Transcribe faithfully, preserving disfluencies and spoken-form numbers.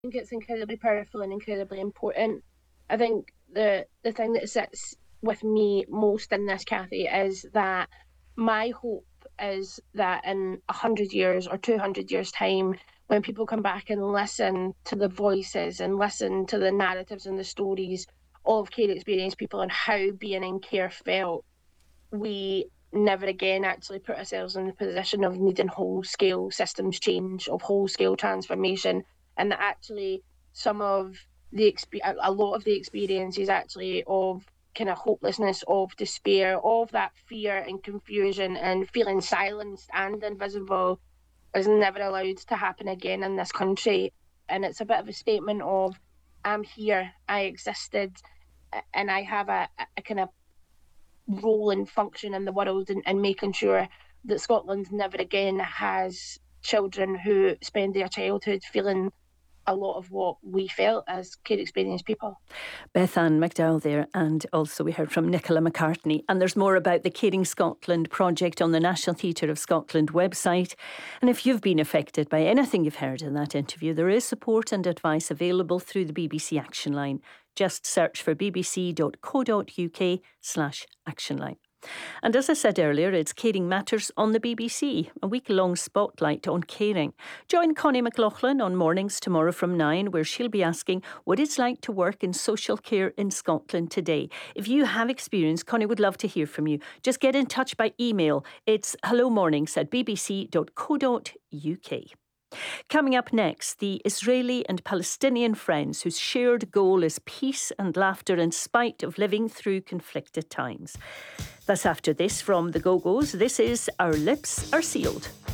think it's incredibly powerful and incredibly important. I think the the thing that sits with me most in this, Cathy, is that my hope is that in a hundred years or two hundred years' time, when people come back and listen to the voices and listen to the narratives and the stories of care experienced people and how being in care felt, we never again actually put ourselves in the position of needing whole-scale systems change, of whole-scale transformation, and that actually some of the exp- a lot of the experiences actually of kind of hopelessness, of despair, of that fear and confusion and feeling silenced and invisible is never allowed to happen again in this country. And it's a bit of a statement of, I'm here, I existed, and I have a, a kind of role and function in the world, and, and making sure that Scotland never again has children who spend their childhood feeling a lot of what we felt as care experienced people. Beth Ann McDowell there, and also we heard from Nicola McCartney. And there's more about the Caring Scotland project on the National Theatre of Scotland website. And if you've been affected by anything you've heard in that interview, there is support and advice available through the B B C Action Line. Just search for bbc.co.uk slash action line. And as I said earlier, it's Caring Matters on the B B C, a week-long spotlight on caring. Join Connie McLaughlin on Mornings tomorrow from nine, where she'll be asking what it's like to work in social care in Scotland today. If you have experience, Connie would love to hear from you. Just get in touch by email. It's hellomornings at bbc.co.uk. Coming up next, the Israeli and Palestinian friends whose shared goal is peace and laughter in spite of living through conflicted times. That's after this from the Go-Go's. This is Our Lips Are Sealed.